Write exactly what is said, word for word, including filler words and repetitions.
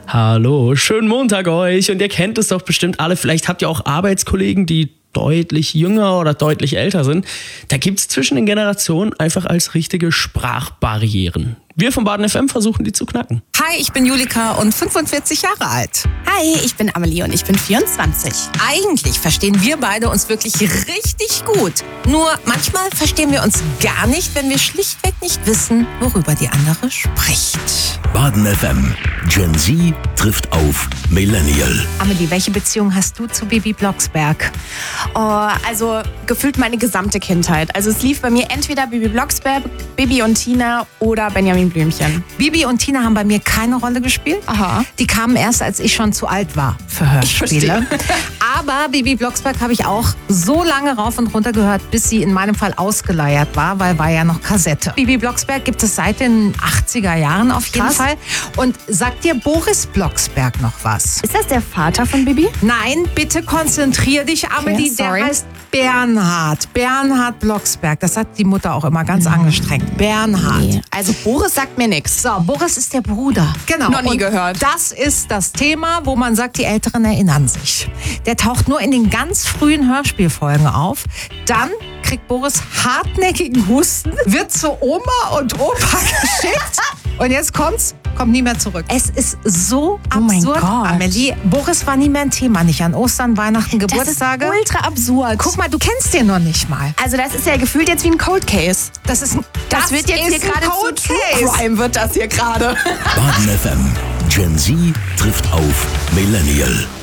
Hallo, schönen Montag euch und ihr kennt es doch bestimmt alle. Vielleicht habt ihr auch Arbeitskollegen, die deutlich jünger oder deutlich älter sind. Da gibt's zwischen den Generationen einfach als richtige Sprachbarrieren. Wir von Baden F M versuchen, die zu knacken. Hi, ich bin Julika und fünfundvierzig Jahre alt. Hi, ich bin Amelie und ich bin vierundzwanzig. Eigentlich verstehen wir beide uns wirklich richtig gut. Nur manchmal verstehen wir uns gar nicht, wenn wir schlichtweg nicht wissen, worüber die andere spricht. Baden F M. Gen Z trifft auf Millennial. Amelie, welche Beziehung hast du zu Bibi Blocksberg? Oh, also gefühlt meine gesamte Kindheit. Also es lief bei mir entweder Bibi Blocksberg, Bibi und Tina oder Benjamin Blümchen. Bibi und Tina haben bei mir keine Rolle gespielt. Aha. Die kamen erst, als ich schon zu alt war für Hörspiele. Aber Bibi Blocksberg habe ich auch so lange rauf und runter gehört, bis sie in meinem Fall ausgeleiert war, weil war ja noch Kassette. Bibi Blocksberg gibt es seit den achtziger Jahren auf jeden Krass. Fall. Und sagt dir Boris Blocksberg noch was? Ist das der Vater von Bibi? Nein, bitte konzentrier dich, Amelie. Okay, sorry. Der heißt Bernhard. Bernhard Blocksberg. Das hat die Mutter auch immer ganz angestrengt. Bernhard. Nee. Also Boris sagt mir nichts. So, Boris ist der Bruder. Genau. Noch nie Und gehört. Das ist das Thema, wo man sagt, die Älteren erinnern sich. Der taucht nur in den ganz frühen Hörspielfolgen auf. Dann kriegt Boris hartnäckigen Husten, wird zu Oma und Opa geschickt. Und jetzt kommt's, kommt nie mehr zurück. Es ist so Oh mein absurd, Gott. Amelie. Boris war nie mehr ein Thema. Nicht an Ostern, Weihnachten, Das ist Geburtstage. ultra absurd. Guck mal, du kennst den noch nicht mal. Also das ist ja gefühlt jetzt wie ein Cold Case. Das ist ein, Das, wird jetzt ist hier ein gerade zu Cold True Case. Crime wird das hier gerade. Baden F M. Gen Z trifft auf Millennial.